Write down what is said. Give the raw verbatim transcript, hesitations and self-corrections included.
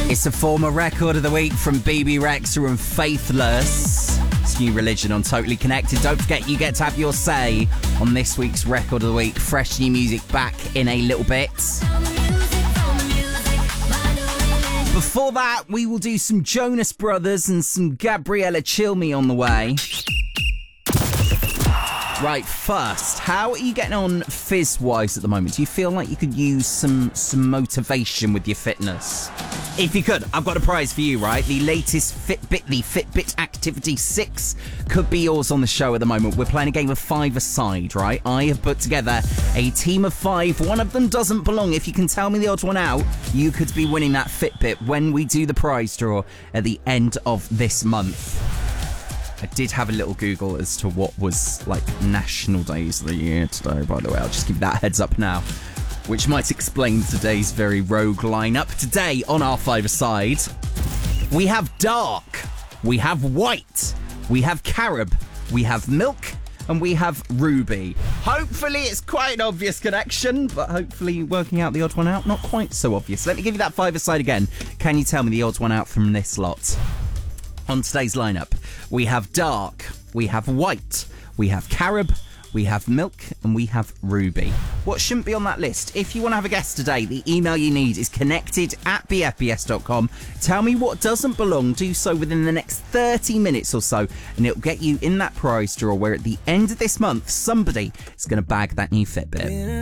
It's a former record of the week from B B Rexa and Faithless. It's New Religion on Totally Connected. Don't forget you get to have your say on this week's record of the week. Fresh new music back in a little bit. Before that, we will do some Jonas Brothers and some Gabriella Chilmi on the way. Right, first, how are you getting on fizz-wise at the moment? Do you feel like you could use some some motivation with your fitness? If you could, I've got a prize for you, right? The latest Fitbit, the Fitbit Activity six, could be yours on the show at the moment. We're playing a game of five-a-side, right? I have put together a team of five. One of them doesn't belong. If you can tell me the odd one out, you could be winning that Fitbit when we do the prize draw at the end of this month. I did have a little Google as to what was, like, national days of the year today, by the way. I'll just give you that heads up now, which might explain today's very rogue lineup. Today, on our five-a-side, we have dark, we have white, we have carob, we have milk, and we have ruby. Hopefully it's quite an obvious connection, but hopefully working out the odd one out, not quite so obvious. Let me give you that five-a-side again. Can you tell me the odd one out from this lot? On today's lineup, we have dark, we have white, we have carob, we have milk, and we have ruby. What shouldn't be on that list? If you want to have a guess today, the email you need is connected at b f b s dot com. Tell me what doesn't belong. Do so within the next thirty minutes or so, and it'll get you in that prize draw where at the end of this month, somebody is going to bag that new Fitbit.